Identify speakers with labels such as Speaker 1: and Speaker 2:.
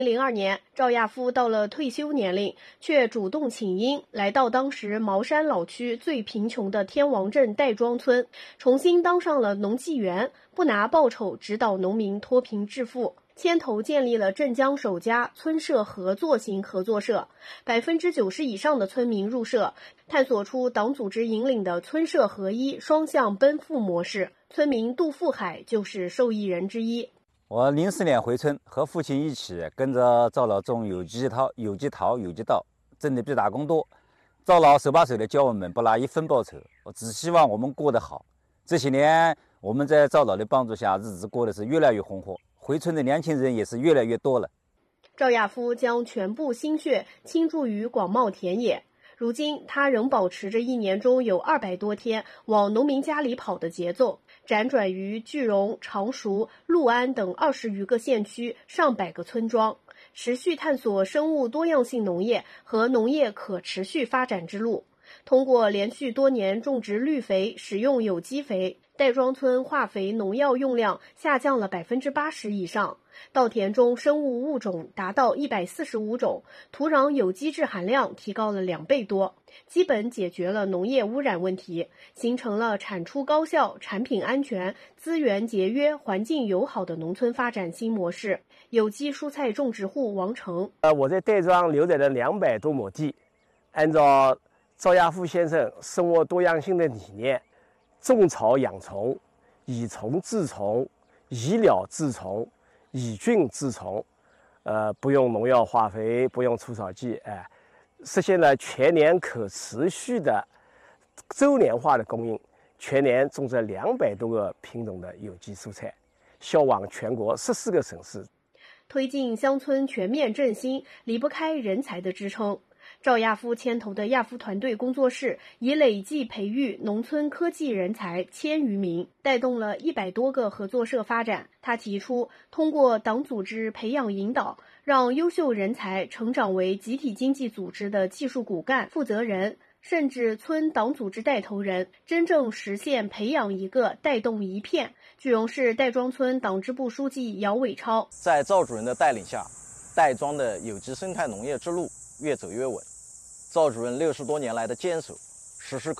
Speaker 1: 2002年，赵亚夫到了退休年龄，却主动请缨，来到当时茅山老区最贫穷的天王镇戴庄村，重新当上了农技员，不拿报酬指导农民脱贫致富。牵头建立了镇江首家村社合作型合作社，90%以上的村民入社，探索出党组织引领的村社合一、双向奔赴模式。村民杜富海就是受益人之一。
Speaker 2: 我04年回村，和父亲一起跟着赵老种有机桃、有机稻，挣的比打工多。赵老手把手的教我们，不拿一分报酬。我只希望我们过得好。这些年，我们在赵老的帮助下，日子过得是越来越红火。回村的年轻人也是越来越多了。
Speaker 1: 赵亚夫将全部心血倾注于广袤田野，如今他仍保持着1年中有200多天往农民家里跑的节奏，辗转于句容、常熟、六安等20余个县区、上百个村庄，持续探索生物多样性农业和农业可持续发展之路。通过连续多年种植绿肥、使用有机肥，戴庄村化肥农药用量下降了80%以上，稻田中生物物种达到145种，土壤有机质含量提高了2倍多，基本解决了农业污染问题，形成了产出高效、产品安全、资源节约、环境友好的农村发展新模式。有机蔬菜种植户王成，
Speaker 3: 我在戴庄留在了200多亩地，按照赵亚夫先生生活多样性的理念，种草养虫，以虫治虫，以鸟治虫，以菌治虫，不用农药化肥，不用除草剂，实现了全年可持续的周年化的供应，全年种植200多个品种的有机蔬菜，销往全国14个省市。
Speaker 1: 推进乡村全面振兴，离不开人才的支撑。赵亚夫牵头的亚夫团队工作室已累计培育农村科技人才1000余名，带动了100多个合作社发展。他提出，通过党组织培养引导，让优秀人才成长为集体经济组织的技术骨干、负责人，甚至村党组织带头人，真正实现培养一个带动一片。句容市戴庄村党支部书记姚伟超，
Speaker 4: 在赵主任的带领下，戴庄的有机生态农业之路越走越稳。赵主任60多年来的坚守，时时刻